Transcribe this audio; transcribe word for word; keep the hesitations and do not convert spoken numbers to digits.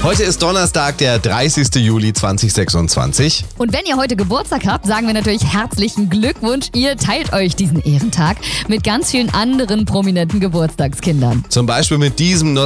Heute ist Donnerstag, der dreißigster Juli zweitausendsechsundzwanzig. Und wenn ihr heute Geburtstag habt, sagen wir natürlich herzlichen Glückwunsch. Ihr teilt euch diesen Ehrentag mit ganz vielen anderen prominenten Geburtstagskindern. Zum Beispiel mit diesem